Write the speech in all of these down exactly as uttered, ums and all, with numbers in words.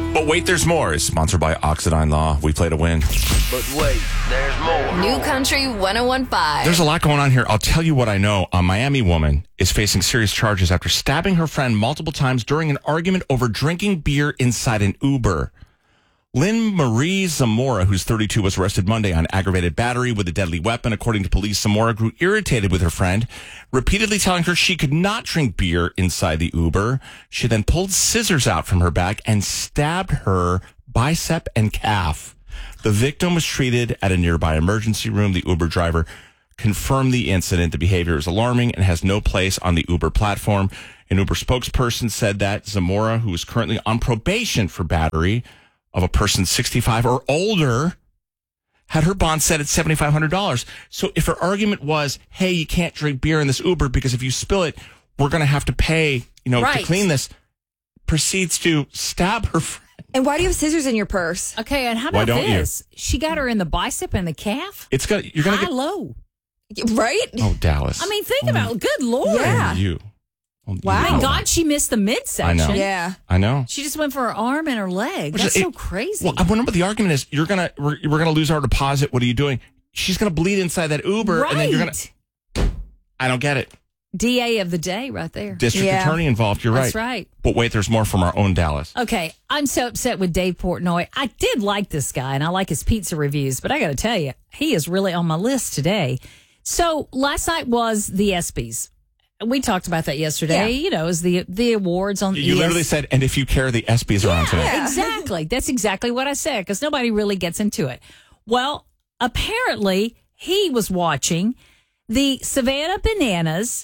But wait, there's more is sponsored by Oxidine Law. We play to win. But wait, there's more. New Country one oh one point five. There's a lot going on here. I'll tell you what I know. A Miami woman is facing serious charges after stabbing her friend multiple times during an argument over drinking beer inside an Uber. Lynn Marie Zamora, who's thirty-two, was arrested Monday on aggravated battery with a deadly weapon. According to police, Zamora grew irritated with her friend, repeatedly telling her she could not drink beer inside the Uber. She then pulled scissors out from her back and stabbed her bicep and calf. The victim was treated at a nearby emergency room. The Uber driver confirmed the incident. The behavior is alarming and has no place on the Uber platform. An Uber spokesperson said that Zamora, who is currently on probation for battery of a person sixty-five or older, had her bond set at seven thousand five hundred dollars. So if her argument was, hey, you can't drink beer in this Uber because if you spill it, we're going to have to pay, you know, right. to clean this, proceeds to stab her friend. And why do you have scissors in your purse? Okay, and how Why about don't you? this? She got her in the bicep and the calf. It's got you're going to High get low. Right? Oh, Dallas. I mean, think about it. Good Lord. Yeah. You. Oh, Wow. you. Thank God she missed the I midsection. know. Yeah. I know. She just went for her arm and her leg. Which That's is- so it- crazy. Well, I wonder what the argument is. You're gonna we're, we're gonna lose our deposit. What are you doing? She's gonna bleed inside that Uber, right. and then you're gonna. I don't get it. D A of the day right there. District Yeah. attorney involved. You're That's right. right. But wait, there's more from our own Dallas. Okay, I'm so upset with Dave Portnoy. I did like this guy, and I like his pizza reviews, but I got to tell you, he is really on my list today. So last night was the ESPYs. We talked about that yesterday. Yeah. You know, is the the awards on. You E S- literally said, and if you care, the ESPYs are on today. Yeah. Exactly. That's exactly what I said because nobody really gets into it. Well, apparently he was watching the Savannah Bananas.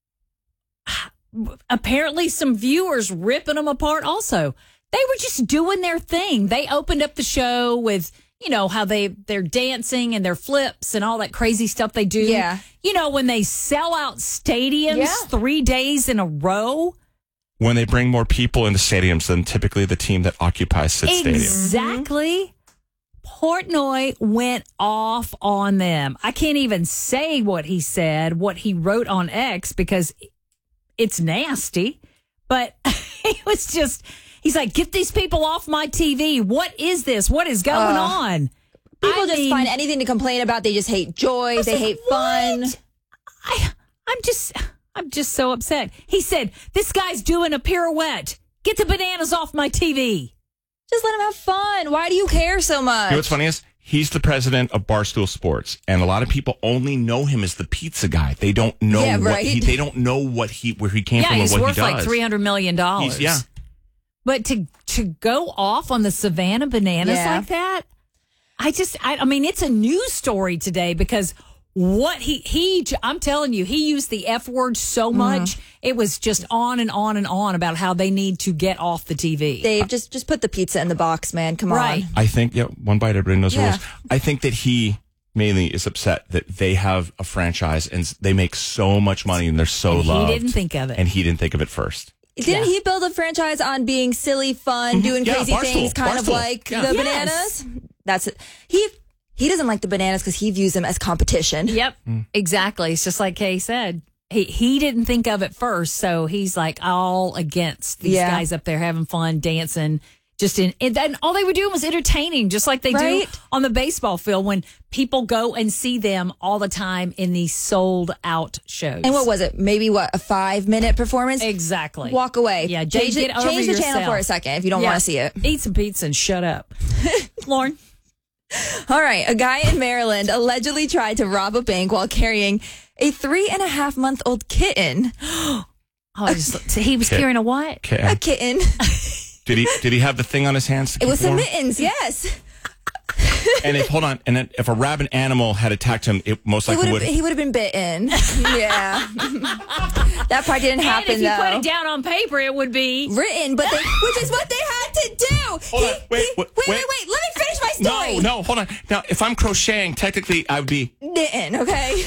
Apparently some viewers ripping them apart also. They were just doing their thing. They opened up the show with, you know, how they, they're dancing and their flips and all that crazy stuff they do. Yeah. You know, when they sell out stadiums Yeah. three days in a row. When they bring more people into stadiums than typically the team that occupies said stadium. Exactly. Portnoy went off on them. I can't even say what he said, what he wrote on X, because it's nasty. But he was just, he's like, get these people off my T V. What is this? What is going Uh, on? People I just mean, find anything to complain about. They just hate joy. They like, hate fun. what? I, I'm just, I'm just so upset. He said, this guy's doing a pirouette. Get the bananas off my T V. Just let them have fun. Why do you care so much? You know what's funny is he's the president of Barstool Sports, and a lot of people only know him as the pizza guy. They don't know Yeah, what right? he. They don't know what he where he came Yeah, from he's and what worth he does. like three hundred million dollars. He's- yeah. But to to go off on the Savannah Bananas Yeah. like that, I just, I, I mean, it's a news story today because what he, he, I'm telling you, he used the F word so much. It was just on and on and on about how they need to get off the T V. Dave, just just put the pizza in the box, man. Come Right. on. I think, yeah, one bite, everybody knows the Yeah. rules. I think that he mainly is upset that they have a franchise and they make so much money and they're so And he loved. didn't think of it. And he didn't think of it first. Didn't Yeah. he build a franchise on being silly, fun, doing Yeah, crazy Barstool, things, kind of Barstool. like Yeah. the Yes. bananas? That's it. He he doesn't like the bananas because he views them as competition. Yep, exactly. It's just like Kay said. He he didn't think of it first, so he's like all against these Yeah. guys up there having fun, dancing, just in. And then all they were doing was entertaining, just like they Right. do on the baseball field when people go and see them all the time in these sold out shows. And what was it? Maybe what a five minute performance. exactly? Walk away. Yeah, change, get it, over change the channel yourself. for a second if you don't Yeah. want to see it. Eat some pizza and shut up, Lauren. All right. A guy in Maryland allegedly tried to rob a bank while carrying a three and a half month old kitten. Oh, just, so he was Okay. carrying a what? Okay. A kitten. Did he did he have the thing on his hands? To It keep was some warm? mittens. Yes. And if hold on, and then if a rabid animal had attacked him, it most He likely would would. have. He would have been bitten. Yeah. That part didn't happen and if you though. put it down on paper, it would be. Written, but they, which is what they had to do. Hold He- on, wait, he- wait, wait, wait, wait. wait. Let me finish my story. No, no, hold on. Now, if I'm crocheting, technically, I would be. Knitting, okay?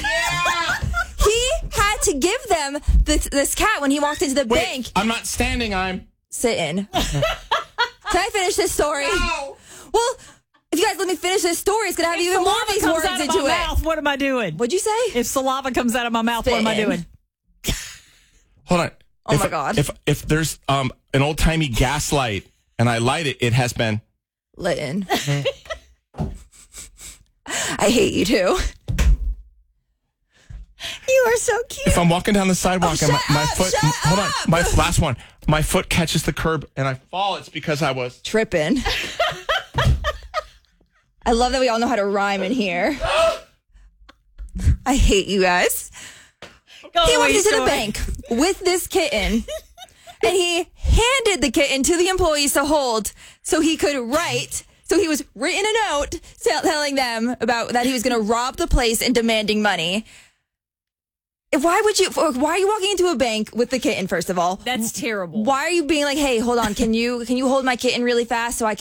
He had to give them this, this cat when he walked into the Wait, bank. I'm not standing. I'm. Sitting. Can I finish this story? Well, if you guys let me finish this story, it's gonna have even more of these comes words out of into my it. mouth, what am I doing? What'd you say? If saliva comes out of my mouth, what am I Spitting. doing? Hold on. Oh if, my God. If if there's um an old timey gas light and I light it, it has been Litten. I hate you too. You are so cute. If I'm walking down the sidewalk Oh, and my, shut my up, foot, shut hold on, up. my last one, my foot catches the curb and I fall, it's because I was. Tripping. I love that we all know how to rhyme in here. I hate you guys. Go He away, went into the Joy. bank with this kitten, and he handed the kitten to the employees to hold so he could write. So he was written a note tell- telling them about that he was going to rob the place and demanding money. Why would you? Why are you walking into a bank with the kitten? First of all, That's terrible. why are you being like, "Hey, hold on, can you can you hold my kitten really fast so I can?"